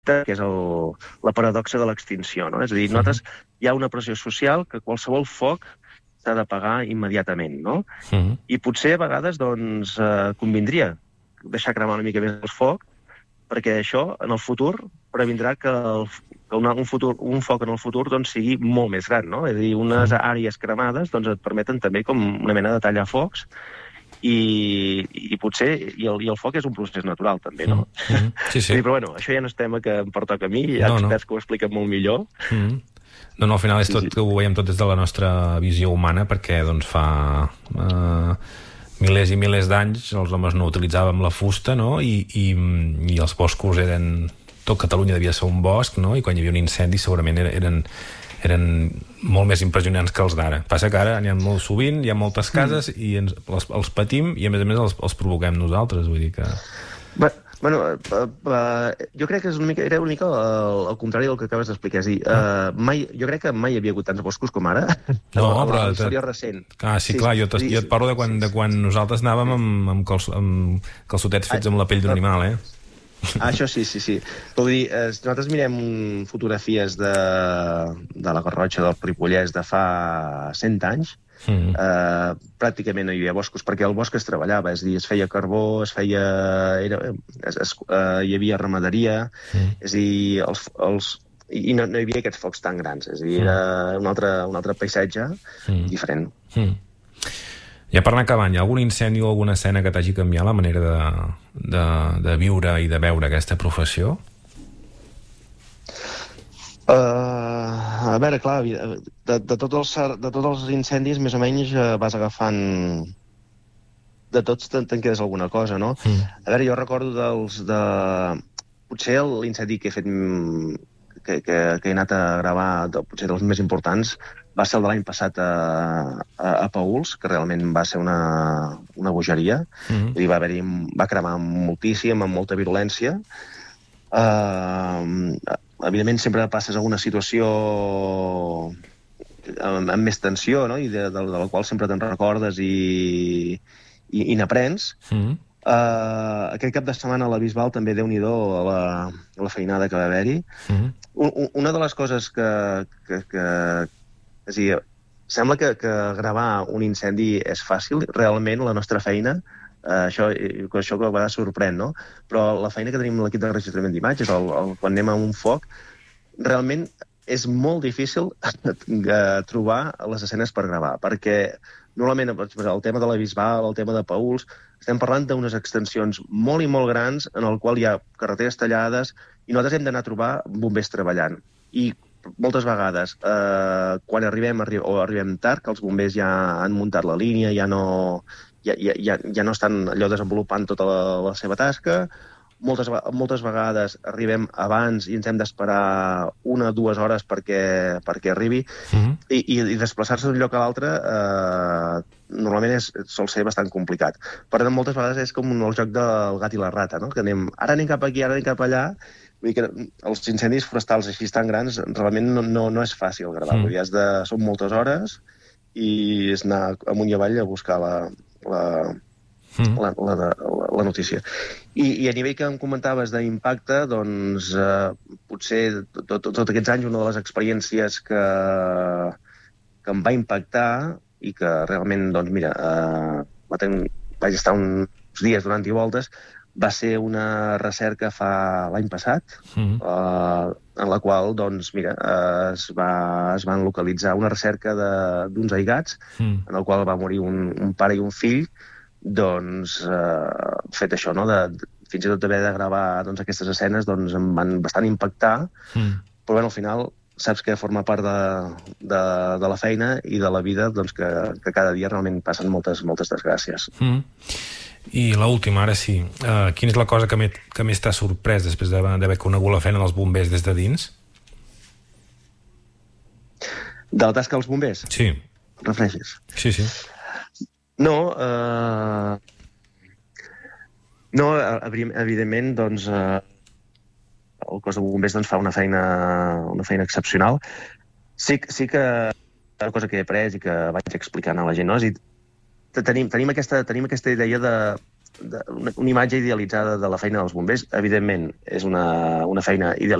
que és la paradoxa de l'extinció, no? És a dir, nosaltres hi ha una pressió social que qualsevol foc s'ha de pagar immediatament, no? I potser a vegades doncs, convindria deixar cremar una mica més el foc, perquè això, en el futur, previndrà que un foc en el futur doncs, sigui molt més gran, no? És a dir, unes àrees cremades doncs, et permeten també com una mena de tallar focs i potser el foc és un procés natural, també, no? Sí. Però bueno, això ja no és tema que em pertoca a mi, hi ha experts que ho expliquen molt millor. No, al final és tot que ho veiem tot des de la nostra visió humana, perquè doncs fa milers i milers d'anys els homes no utilitzàvem la fusta, no? I els boscos eren... Tot Catalunya devia ser un bosc, no? I quan hi havia un incendi segurament eren molt més impressionants que els d'ara. Passa que ara n'hi ha molt sovint, hi ha moltes cases i els patim i a més els provoquem nosaltres, vull dir que... Bueno, jo crec que era una mica el contrari del que acabes d'explicar. És a dir, jo crec que mai hi havia hagut tants boscos com ara, no, però la història recent. Sí, clar, jo et parlo de quan nosaltres anàvem amb calçotets fets amb la pell d'un animal, Això sí. Vull dir, si nosaltres mirem fotografies de la Garrotxa del Ripollès de fa 100 anys, pràcticament no hi havia boscos, perquè el bosc es treballava, és a dir, es feia carbó, hi havia ramaderia, és a dir, i no hi havia aquests focs tan grans, és a dir, era un altre paisatge diferent. Ja per anar acabant, hi ha algun incendi o alguna escena que t'hagi canviat la manera de viure i de veure aquesta professió? A veure, clar, de tots els incendis més o menys vas agafant... De tots te'n quedes alguna cosa, no? A veure, jo recordo potser l'incendi que he fet, que he anat a gravar, potser dels més importants, va ser el de l'any passat a Paüls, que realment va ser una bogeria. Va cremar moltíssim, amb molta virulència. Evidentment, sempre passes alguna situació amb més tensió, no? I de la qual sempre te'n recordes i n'aprens. Aquest cap de setmana a la Bisbal també, Déu-n'hi-do, la feinada que va haver-hi. Una de les coses és a dir, sembla que gravar un incendi és fàcil. Realment, la nostra feina, això que a vegades sorprèn, no? Però la feina que tenim a l'equip de registrament d'imatges, quan anem a un foc, realment és molt difícil trobar les escenes per gravar, perquè normalment el tema de la Bisbal, el tema de Paüls, estem parlant d'unes extensions molt i molt grans en el qual hi ha carreteres tallades i nosaltres hem d'anar a trobar bombers treballant. I moltes vegades, quan arribem tard, que els bombers ja han muntat la línia, ja no estan allò desenvolupant tota la seva tasca. Moltes vegades arribem abans i ens hem d'esperar 1 o 2 hores perquè arribi, i desplaçar-se d'un lloc a l'altre normalment sol ser bastant complicat. Per tant, moltes vegades és com el joc del gat i la rata, no? Que ara anem cap aquí, ara anem cap allà. Vull dir que els incendis forestals així tan grans realment no és fàcil gravar. Són moltes hores i és anar amunt i avall a buscar la notícia. I a nivell que em comentaves d'impacte, doncs potser tots aquests anys una de les experiències que em va impactar i que realment, doncs mira, vaig estar uns dies donant-hi voltes, va ser una recerca l'any passat, en la qual, doncs, mira, es van localitzar una recerca d'uns aigats, en el qual va morir un pare i un fill, doncs, fet això, no?, fins i tot d'haver de gravar aquestes escenes, doncs, em van bastant impactar, però bé, al final saps que forma part de la feina i de la vida, doncs, que cada dia realment passen moltes desgràcies. I l'última, ara sí. Quina és la cosa que més t'ha sorprès després d'haver conegut la feina dels bombers des de dins? De la tasca dels bombers? Sí. Refereixes? Sí. No, evidentment, doncs, el cos de bombers fa una feina excepcional. Sí que una cosa que he après i que vaig explicant a la gent, no? És a dir, tenim aquesta idea una imatge idealitzada de la feina dels bombers. Evidentment, és una feina idealitzada